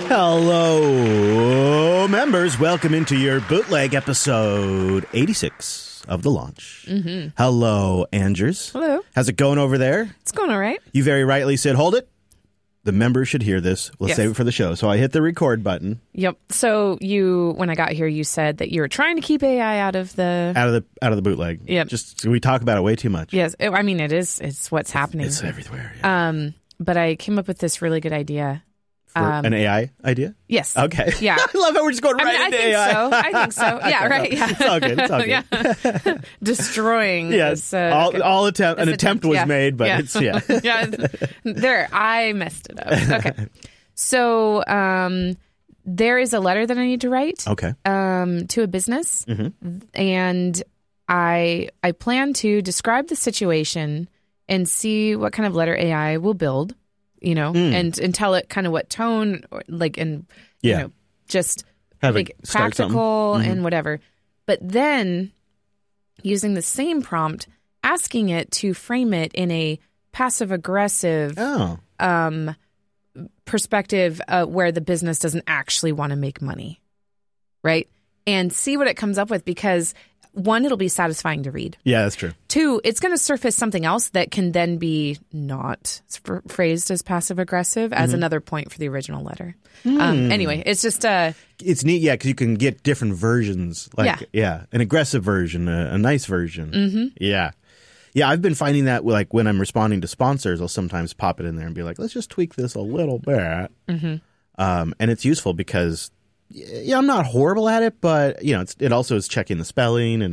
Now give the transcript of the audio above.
Hello, members. Welcome into your bootleg episode 86 of The Launch. Mm-hmm. Hello, Angers. Hello. How's it going over there? It's going all right. You very rightly said, hold it. The members should hear this. We'll save it for the show. So I hit the record button. Yep. So when I got here, you said that you were trying to keep AI out of the bootleg. Yep. Just we talk about it way too much. Yes. I mean, it's what's happening. It's everywhere. Yeah. But I came up with this really good idea. For an AI idea? Yes. Okay. Yeah. I love how we're just going right into AI. I think so. Yeah, right. Yeah. It's all good. It's all good. Yeah. Destroying. Yes. This, an attempt was made, but yeah. it's, yeah. There, I messed it up. Okay. So there is a letter that I need to write. Okay. To a business. Mm-hmm. And I plan to describe the situation and see what kind of letter AI will build. And tell it kind of what tone, just practical and whatever. But then using the same prompt, asking it to frame it in a passive-aggressive perspective where the business doesn't actually want to make money, right? And see what it comes up with because... One, it'll be satisfying to read. Yeah, that's true. Two, it's going to surface something else that can then be not phrased as passive-aggressive as another point for the original letter. Anyway, it's just... it's neat, yeah, because you can get different versions. An aggressive version, a nice version. Mm-hmm. Yeah. Yeah, I've been finding that when I'm responding to sponsors, I'll sometimes pop it in there and be like, let's just tweak this a little bit. Mm-hmm. And it's useful because... Yeah, I'm not horrible at it, but it also is checking the spelling and